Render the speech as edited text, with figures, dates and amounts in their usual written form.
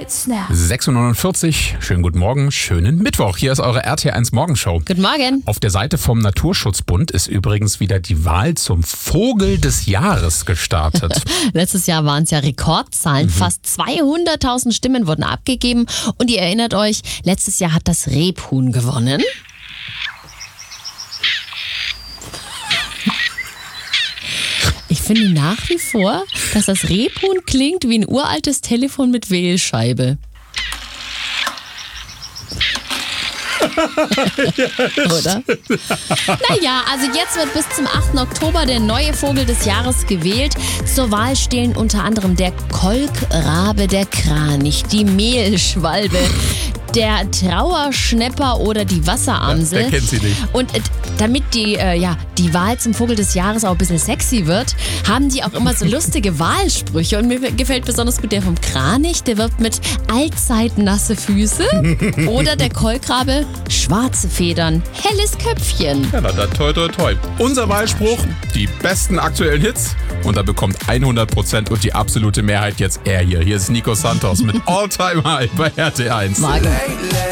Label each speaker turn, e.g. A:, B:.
A: It's now.
B: 6:49 Uhr, schönen guten Morgen, schönen Mittwoch. Hier ist eure RT1 Morgenshow.
C: Guten Morgen.
B: Auf der Seite vom Naturschutzbund ist übrigens wieder die Wahl zum Vogel des Jahres gestartet.
C: Letztes Jahr waren es ja Rekordzahlen. Fast 200.000 Stimmen wurden abgegeben. Und ihr erinnert euch, letztes Jahr hat das Rebhuhn gewonnen. Ich finde nach wie vor, dass das Rebhuhn klingt wie ein uraltes Telefon mit Wählscheibe. Oder? Naja, also jetzt wird bis zum 8. Oktober der neue Vogel des Jahres gewählt. Zur Wahl stehen unter anderem der Kolkrabe, der Kranich, die Mehlschwalbe, der Trauerschnepper oder die Wasseramsel.
B: Wer kennt sie nicht?
C: Und damit die Wahl zum Vogel des Jahres auch ein bisschen sexy wird, haben die auch immer so lustige Wahlsprüche. Und mir gefällt besonders gut der vom Kranich, der wirbt mit allzeit nasse Füße. Oder der Kolkrabe, schwarze Federn, helles Köpfchen.
B: Ja, dann toi toi toi. Unser Wahlspruch, die besten aktuellen Hits. Und da bekommt 100% und die absolute Mehrheit jetzt er hier. Hier ist Nico Santos mit All Time High bei RT1.
C: Morgen.